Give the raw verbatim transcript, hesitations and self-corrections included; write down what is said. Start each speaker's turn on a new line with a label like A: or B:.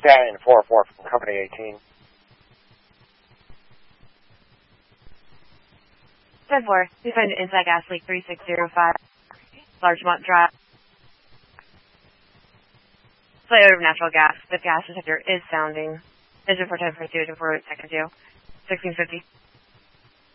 A: Stallion four four from Company eighteen.
B: ten four, we find inside gas leak three six zero five, Largemont Drive. Slight odor of natural gas. The gas detector is sounding. Engine four ten for two to four eight second two. sixteen fifty.